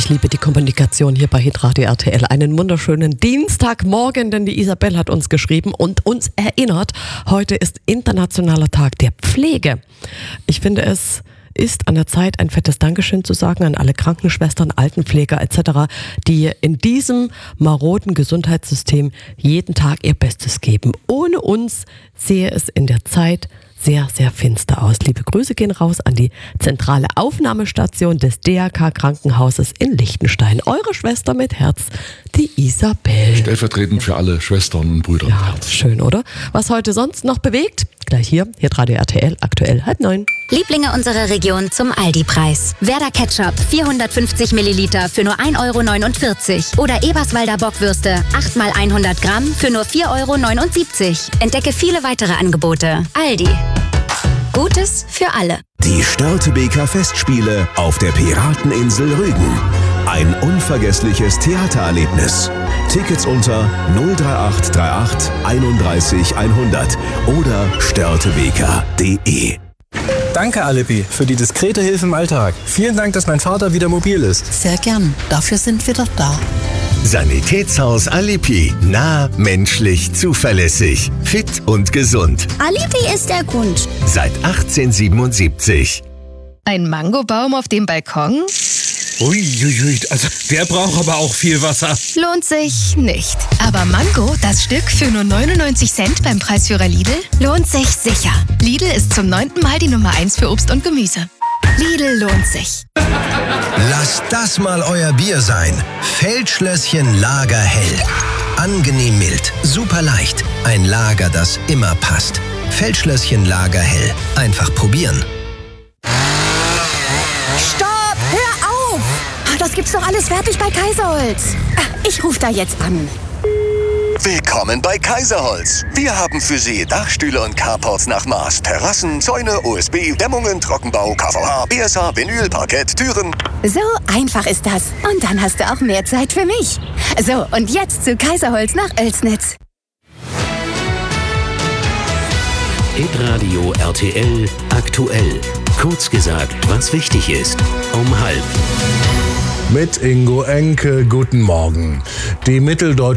Ich liebe die Kommunikation hier bei Hitradio RTL. Einen wunderschönen Dienstagmorgen, denn die Isabel hat uns geschrieben und uns erinnert, heute ist Internationaler Tag der Pflege. Ich finde, es ist an der Zeit, ein fettes Dankeschön zu sagen an alle Krankenschwestern, Altenpfleger etc., die in diesem maroden Gesundheitssystem jeden Tag ihr Bestes geben. Ohne uns sehe es in der Zeit sehr, sehr finster aus. Liebe Grüße gehen raus an die zentrale Aufnahmestation des DRK Krankenhauses in Liechtenstein. Eure Schwester mit Herz, die Isabel. Stellvertretend für alle Schwestern und Brüder mit Herz. Schön, oder? Was heute sonst noch bewegt? Gleich hier, Hitradio RTL, aktuell 8:30. Lieblinge unserer Region zum Aldi-Preis. Werder Ketchup 450 Milliliter für nur 1,49 € oder Eberswalder Bockwürste 8 x 100 Gramm für nur 4,79 €. Entdecke viele weitere Angebote. Aldi. Gutes für alle. Die Störtebeker Festspiele auf der Pirateninsel Rügen. Ein unvergessliches Theatererlebnis. Tickets unter 03838 31 100 oder störtebeker.de. Danke, Aleppi, für die diskrete Hilfe im Alltag. Vielen Dank, dass mein Vater wieder mobil ist. Sehr gern. Dafür sind wir doch da. Sanitätshaus Aleppi. Nah, menschlich, zuverlässig, fit und gesund. Aleppi ist der Grund. Seit 1877. Ein Mangobaum auf dem Balkon? Uiuiui, also der braucht aber auch viel Wasser. Lohnt sich nicht. Aber Mango, das Stück für nur 99 Cent beim Preisführer Lidl, lohnt sich sicher. Lidl ist zum 9. Mal die Nummer 1 für Obst und Gemüse. Lidl lohnt sich. Lasst das mal euer Bier sein. Feldschlösschen Lagerhell. Angenehm mild, super leicht. Ein Lager, das immer passt. Feldschlösschen Lagerhell. Einfach probieren. Stopp! Hör auf! Das gibt's doch alles fertig bei Kaiserholz. Ich rufe da jetzt an. Willkommen bei Kaiserholz. Wir haben für Sie Dachstühle und Carports nach Maß, Terrassen, Zäune, OSB, Dämmungen, Trockenbau, KVH, BSH, Vinyl, Parkett, Türen. So einfach ist das. Und dann hast du auch mehr Zeit für mich. So, und jetzt zu Kaiserholz nach Oelsnitz. Hitradio RTL aktuell. Kurz gesagt, was wichtig ist. Um 12:30. Mit Ingo Enke, guten Morgen. Die Mitteldeutsche